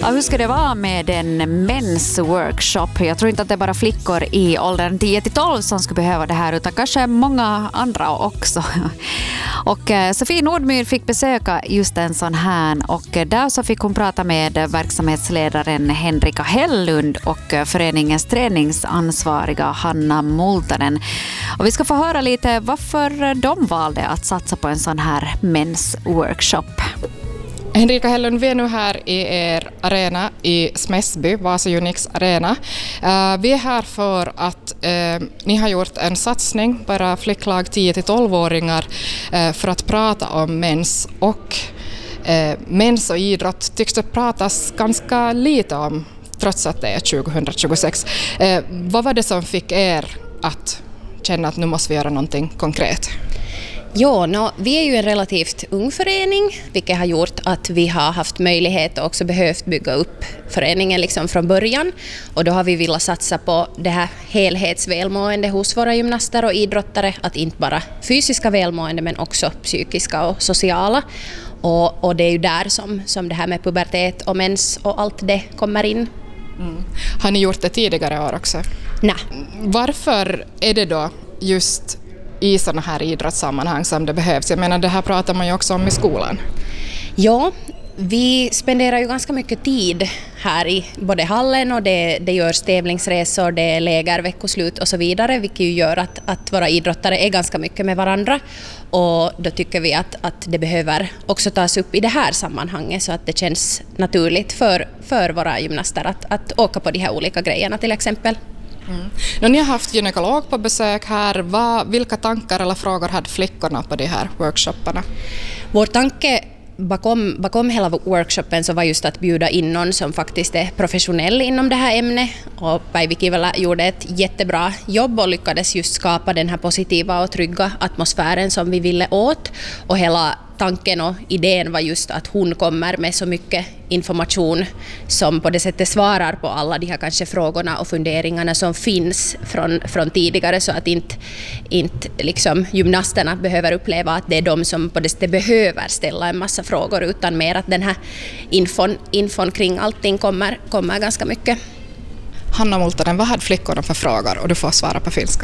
Ja, hur ska det vara med en mens workshop? Jag tror inte att det är bara flickor i åldern 10-12 som skulle behöva det här, utan kanske många andra också. Och Sofie Nordmyr fick besöka just en sån här, och där så fick hon prata med verksamhetsledaren Henrika Hellund och föreningens träningsansvariga Hanna Multanen. Och vi ska få höra lite varför de valde att satsa på en sån här mens workshop. Henrika Hellund, vi är nu här i er arena i Smäsby, Vasa Unix Arena. Vi är här för att ni har gjort en satsning, bara flicklag 10-12-åringar, för att prata om mens och idrott tycks det pratas ganska lite om, trots att det är 2026. Vad var det som fick er att känna att nu måste vi göra någonting konkret? Ja, vi är ju en relativt ung förening, vilket har gjort att vi har haft möjlighet och också behövt bygga upp föreningen liksom från början. Och då har vi velat satsa på det här helhetsvälmående hos våra gymnaster och idrottare, att inte bara fysiska välmående men också psykiska och sociala. Och det är ju där som det här med pubertet och mens och allt det kommer in. Mm. Har ni gjort det tidigare år också? Nej. Varför är det då just i sådana här idrottssammanhang som det behövs? Jag menar, det här pratar man ju också om i skolan. Ja, vi spenderar ju ganska mycket tid här i både hallen, och det görs tävlingsresor, det är läger, veckoslut och så vidare, vilket ju gör att våra idrottare är ganska mycket med varandra. Och då tycker vi att det behöver också tas upp i det här sammanhanget, så att det känns naturligt för våra gymnaster att åka på de här olika grejerna till exempel. Mm. Ni har haft gynekolog på besök här. Vilka tankar eller frågor hade flickorna på de här workshopparna? Vår tanke bakom hela workshopen så var just att bjuda in någon som faktiskt är professionell inom det här ämnet. Och Päivi Kivelä gjorde ett jättebra jobb och lyckades just skapa den här positiva och trygga atmosfären som vi ville åt. Och hela tanken och idén var just att hon kommer med så mycket information som på det sättet svarar på alla de här kanske frågorna och funderingarna som finns från tidigare, så att inte liksom gymnasterna behöver uppleva att det är de som på det sättet behöver ställa en massa frågor, utan mer att den här infon kring allting kommer ganska mycket. Hanna Multanen, vad hade flickorna för frågor? Och du får svara på finska.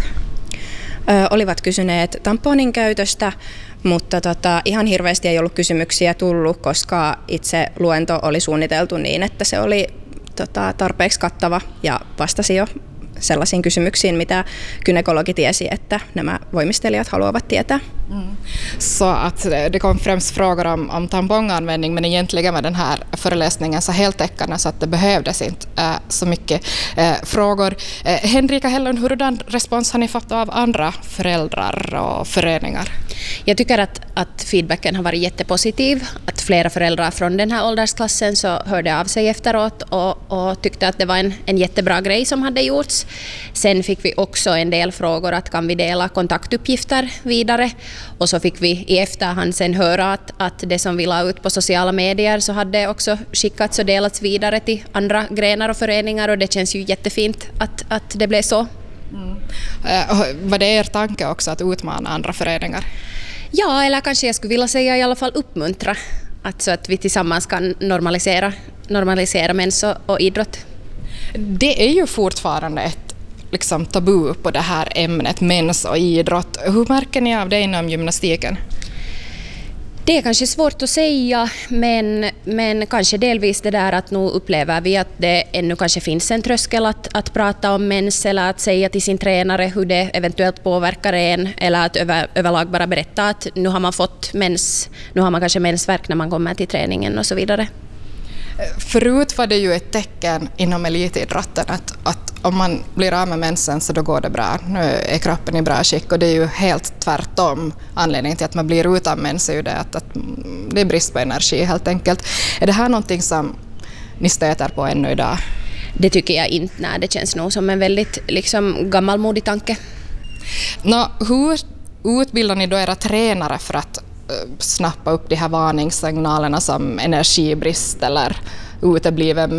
Olivat kysyneet tamponin käytöstä, mutta ihan hirveästi ei ollut kysymyksiä tullut, koska itse luento oli suunniteltu niin, että se oli tarpeeksi kattava ja vastasi jo sellaisiin kysymyksiin, mitä gynekologi tiesi, että nämä voimistelijat haluavat tietää. Mm. Så att det kom främst frågor om tamponganvändning, men egentligen med den här föreläsningen så heltäckande så att det behövdes inte så mycket frågor. Henrika Hellund, hurdan respons har ni fått av andra föräldrar och föreningar? Jag tycker att feedbacken har varit jättepositiv. Att flera föräldrar från den här åldersklassen så hörde av sig efteråt och tyckte att det var en jättebra grej som hade gjorts. Sen fick vi också en del frågor att kan vi dela kontaktuppgifter vidare. Och så fick vi i efterhand sen höra att det som vi la ut på sociala medier så hade också skickats och delats vidare till andra grenar och föreningar, och det känns ju jättefint att det blev så. Mm. Var det er tanke också att utmana andra föreningar? Ja, eller kanske jag skulle vilja säga i alla fall uppmuntra, så att vi tillsammans kan normalisera mens och idrott. Det är ju fortfarande ett tabu på det här ämnet, mens och idrott. Hur märker ni av det inom gymnastiken? Det är kanske svårt att säga, men kanske delvis det där att nu upplever vi att det ännu kanske finns en tröskel att prata om mens, eller att säga till sin tränare hur det eventuellt påverkar en, eller att överlag bara berätta att nu har man fått mens, nu har man kanske mensvärk när man kommer till träningen och så vidare. Förut var det ju ett tecken inom elitidrotten att om man blir av med mensen så då går det bra. Nu är kroppen i bra skick, och det är ju helt tvärtom. Anledningen till att man blir utan mens är ju det att det är brist på energi helt enkelt. Är det här någonting som ni stöter på ännu idag? Det tycker jag inte. Nej, det känns nog som en väldigt gammalmodig tanke. Hur utbildar ni då era tränare för att snappa upp de här varningssignalerna som energibrist eller utebliven